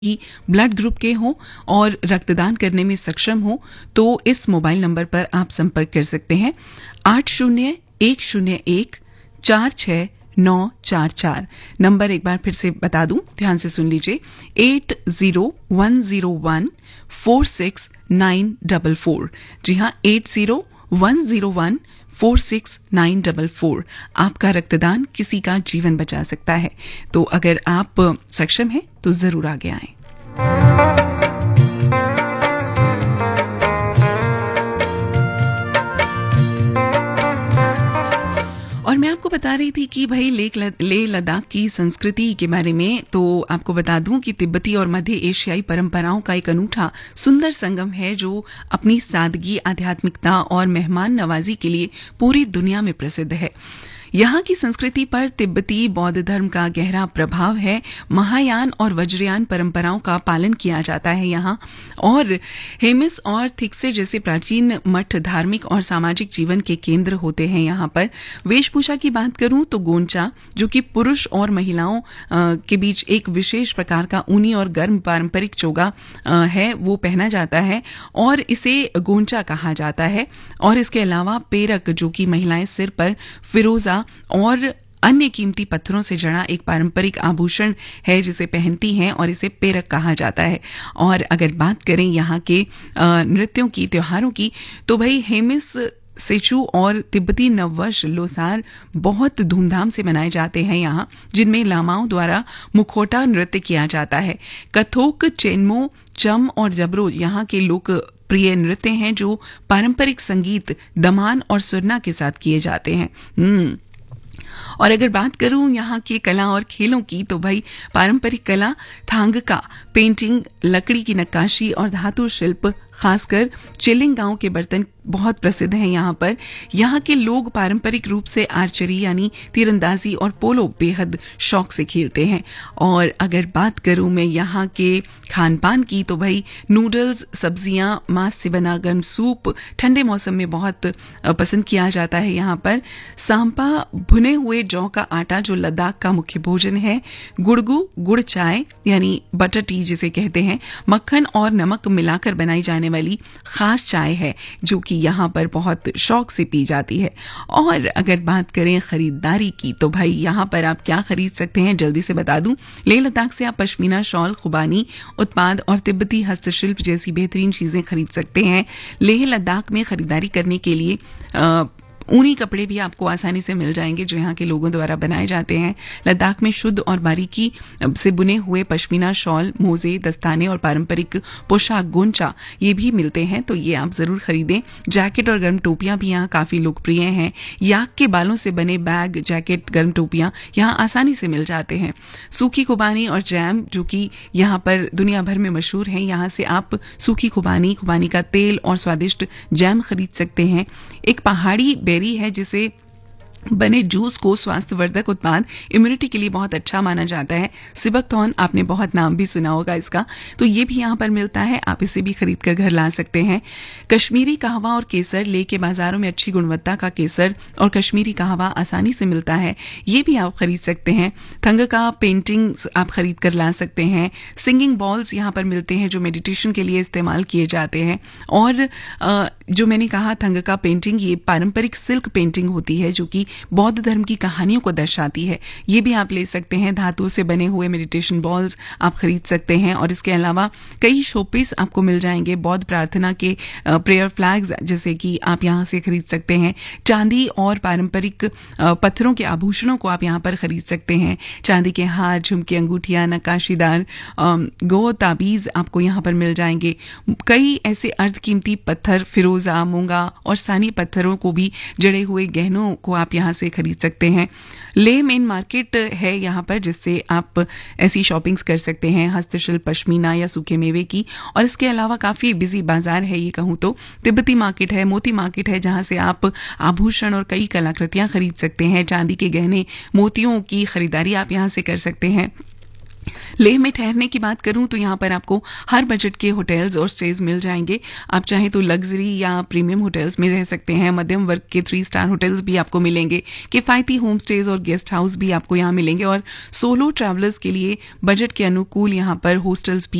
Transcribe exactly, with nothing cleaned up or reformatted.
की blood group के हों और रक्तदान करने में सक्षम हो तो इस मोबाइल नंबर पर आप संपर्क कर सकते हैं आठ शून्य एक शून्य एक चार छः नौ चार चार। नंबर एक बार फिर से बता दूं, ध्यान से सुन लीजिए, eight zero one zero one four six nine double four. जी हाँ, eight zero one zero one four six nine double four. आपका रक्तदान किसी का जीवन बचा सकता है, तो अगर आप सक्षम हैं तो जरूर आगे आएं। और मैं आपको बता रही थी कि भाई लेह लद्दाख की संस्कृति के बारे में, तो आपको बता दूं कि तिब्बती और मध्य एशियाई परंपराओं का एक अनूठा सुंदर संगम है जो अपनी सादगी, आध्यात्मिकता और मेहमान नवाजी के लिए पूरी दुनिया में प्रसिद्ध है। यहाँ की संस्कृति पर तिब्बती बौद्ध धर्म का गहरा प्रभाव है। महायान और वज्रयान परंपराओं का पालन किया जाता है यहाँ, और हेमिस और थिक्से जैसे प्राचीन मठ धार्मिक और सामाजिक जीवन के केंद्र होते हैं यहाँ पर। वेशभूषा की बात करूं तो गोंचा, जो कि पुरुष और महिलाओं के बीच एक विशेष प्रकार का ऊनी और गर्म पारंपरिक चोगा है, वो पहना जाता है और इसे गोंचा कहा जाता है। और इसके अलावा पेरक, जो कि महिलाएं सिर पर फिरोजा और अन्य कीमती पत्थरों से जड़ा एक पारंपरिक आभूषण है जिसे पहनती हैं, और इसे पेरक कहा जाता है। और अगर बात करें यहाँ के नृत्यों की, त्योहारों की, तो भाई हेमिस, सेचू और तिब्बती नववर्ष लोसार बहुत धूमधाम से मनाए जाते हैं यहाँ, जिनमें लामाओं द्वारा मुखौटा नृत्य किया जाता है। कथोक, चेनमो, चम और जबरो यहाँ के लोक प्रिय नृत्य हैं जो पारंपरिक संगीत, दमान और सुरना के साथ किए जाते हैं। हम्म और अगर बात करूं यहाँ की कला और खेलों की, तो भाई पारंपरिक कला थांगका, पेंटिंग, लकड़ी की नक्काशी और धातु शिल्प, खासकर चिलिंग गांव के बर्तन बहुत प्रसिद्ध हैं यहाँ पर। यहाँ के लोग पारंपरिक रूप से आर्चरी यानी तीरंदाजी और पोलो बेहद शौक से खेलते हैं। और अगर बात करूं मैं यहाँ के खान पान की, तो भाई नूडल्स, सब्जियां, मांस से बना गर्म सूप ठंडे मौसम में बहुत पसंद किया जाता है यहाँ पर। सांपा, भुने हुए जौ का आटा, जो लद्दाख का मुख्य भोजन है। गुड़गु, गुड़ चाय यानी बटर टी जिसे कहते हैं, मक्खन और नमक मिलाकर बनाई जाने वाली खास चाय है जो कि यहाँ पर बहुत शौक से पी जाती है। और अगर बात करें खरीदारी की, तो भाई यहाँ पर आप क्या खरीद सकते हैं जल्दी से बता दूं। लेह लद्दाख से आप पश्मीना शॉल, खुबानी उत्पाद और तिब्बती हस्तशिल्प जैसी बेहतरीन चीजें खरीद सकते हैं। लेह लद्दाख में खरीदारी करने के लिए आ, ऊनी कपड़े भी आपको आसानी से मिल जाएंगे जो यहाँ के लोगों द्वारा बनाए जाते हैं। लद्दाख में शुद्ध और बारीकी से बुने हुए पश्मीना शॉल, मोजे, दस्ताने और पारंपरिक पोशाक गोंचा ये भी मिलते हैं, तो ये आप जरूर खरीदें। जैकेट और गर्म टोपियां भी यहाँ काफी लोकप्रिय हैं। याक के बालों से बने बैग, जैकेट, गर्म टोपियां यहाँ आसानी से मिल जाते हैं। सूखी खुबानी और जैम, जो कि यहाँ पर दुनिया भर में मशहूर हैं, यहाँ से आप सूखी खुबानी, खुबानी का तेल और स्वादिष्ट जैम खरीद सकते हैं। एक पहाड़ी बेरी है जिसे बने जूस को स्वास्थ्यवर्धक उत्पाद, इम्यूनिटी के लिए बहुत अच्छा माना जाता है। सिबकथॉर्न, आपने बहुत नाम भी सुना होगा इसका, तो ये भी यहाँ पर मिलता है, आप इसे भी खरीद कर घर ला सकते हैं। कश्मीरी कहवा और केसर, लेह के बाजारों में अच्छी गुणवत्ता का केसर और कश्मीरी कहवा आसानी से मिलता है, ये भी आप खरीद सकते हैं। थंग का पेंटिंग्स आप खरीद कर ला सकते हैं। सिंगिंग बॉल्स यहाँ पर मिलते हैं जो मेडिटेशन के लिए इस्तेमाल किए जाते हैं। और जो मैंने कहा थंग का पेंटिंग, ये पारंपरिक सिल्क पेंटिंग होती है जो कि बौद्ध धर्म की कहानियों को दर्शाती है, ये भी आप ले सकते हैं। धातु से बने हुए मेडिटेशन बॉल्स आप खरीद सकते हैं। और इसके अलावा कई शोपीस आपको मिल जाएंगे। बौद्ध प्रार्थना के प्रेयर फ्लैग्स जैसे कि आप यहाँ से खरीद सकते हैं। चांदी और पारंपरिक पत्थरों के आभूषणों को आप यहाँ पर खरीद सकते हैं। चांदी के हार, झुमके, अंगूठियां, नक्काशीदार गो ताबीज आपको यहाँ पर मिल जाएंगे। कई ऐसे अर्धकीमती पत्थर, फिरोजा, मूंगा और सानी पत्थरों को भी जड़े हुए गहनों को आप यहाँ से खरीद सकते हैं। लेह मेन मार्केट है यहाँ पर जिससे आप ऐसी शॉपिंग्स कर सकते हैं, हस्तशिल्प, पश्मीना या सूखे मेवे की। और इसके अलावा काफी बिजी बाजार है ये कहूँ तो। तिब्बती मार्केट है, मोती मार्केट है, जहाँ से आप आभूषण और कई कलाकृतियां खरीद सकते हैं। चांदी के गहने, मोतियों की खरीदारी आप यहाँ से कर सकते हैं। लेह में ठहरने की बात करूं तो यहाँ पर आपको हर बजट के होटल्स और स्टेज मिल जाएंगे। आप चाहें तो लग्जरी या प्रीमियम होटल्स में रह सकते हैं, मध्यम वर्ग के थ्री स्टार होटल्स भी आपको मिलेंगे, किफ़ायती होम स्टेज और गेस्ट हाउस भी आपको यहाँ मिलेंगे, और सोलो ट्रैवलर्स के लिए बजट के अनुकूल यहाँ पर हॉस्टल्स भी